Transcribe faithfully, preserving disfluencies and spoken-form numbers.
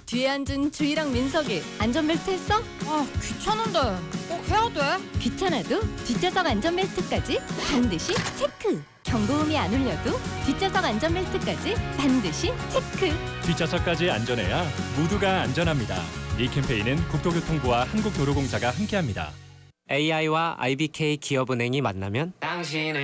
뒤에 앉은 주희랑 민석이 안전벨트 했어? 아, 귀찮은데 꼭 해야 돼? 귀찮아도 뒷좌석 안전벨트까지 반드시 체크! 경고음이 안 울려도 뒷좌석 안전벨트까지 반드시 체크! 뒷좌석까지 안전해야 모두가 안전합니다. 이 캠페인은 국토교통부와 한국도로공사가 함께합니다. 에이아이와 아이비케이 기업은행이 만나면 당신을